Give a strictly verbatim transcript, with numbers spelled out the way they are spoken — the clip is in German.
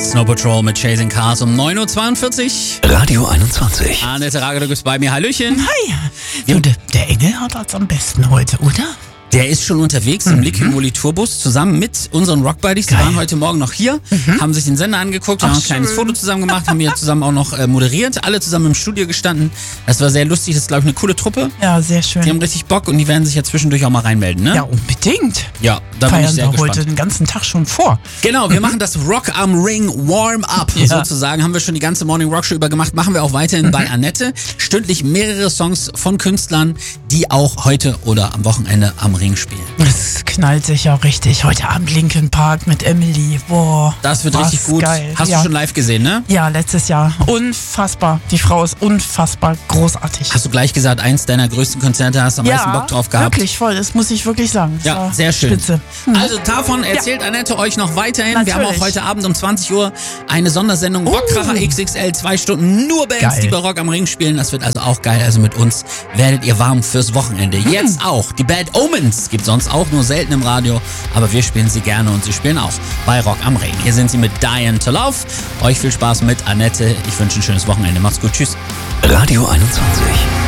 Snow Patrol mit Chasing Cars um neun Uhr zweiundvierzig. Radio einundzwanzig. Annette Rage, du bist bei mir. Hallöchen. Hi. Du, der, der Engel hat das am besten heute, oder? Der ist schon unterwegs im Mhm. Liquid Moly Tourbus zusammen mit unseren Rock Buddies. Die Geil. waren heute Morgen noch hier, Mhm. haben sich den Sender angeguckt, haben Ach, ein kleines schön. Foto zusammen gemacht, haben hier zusammen auch noch äh, moderiert, alle zusammen im Studio gestanden. Das war sehr lustig, das ist, glaube ich, eine coole Truppe. Ja, sehr Die schön. haben richtig Bock und die werden sich ja zwischendurch auch mal reinmelden, ne? Ja, unbedingt. Ja, da bin ich Feiern sehr wir gespannt. heute den ganzen Tag schon vor. Genau, wir machen das Rock am Ring Warm-Up Ja. sozusagen. Haben wir schon die ganze Morning Rock Show über gemacht. Machen wir auch weiterhin bei Annette. Stündlich mehrere Songs von Künstlern, die auch heute oder am Wochenende am Ring spielen. Das knallt sich ja richtig. Heute Abend Linkin Park mit Emily. Boah. Das wird was richtig gut. Geil. Hast ja. du schon live gesehen, ne? Ja, letztes Jahr. Unfassbar. Die Frau ist unfassbar großartig. Hast du gleich gesagt, eins deiner größten Konzerte, hast du am meisten Bock drauf gehabt? Wirklich voll. Das muss ich wirklich sagen. Das Ja, war sehr schön. Spitze. Hm. Also davon erzählt Annette euch noch weiterhin. Wir haben auch Natürlich. heute Abend um zwanzig Uhr eine Sondersendung Rockkracher X X L, zwei Stunden nur Bands, Geil. die bei Rock am Ring spielen. Das wird also auch geil. Also mit uns werdet ihr warm fürs Wochenende. Jetzt auch. Die Bad Omens gibt sonst auch nur selten im Radio, aber wir spielen sie gerne und sie spielen auch bei Rock am Ring. Hier sind sie mit Dying to Love. Euch viel Spaß mit Annette. Ich wünsche ein schönes Wochenende. Macht's gut. Tschüss. Radio einundzwanzig.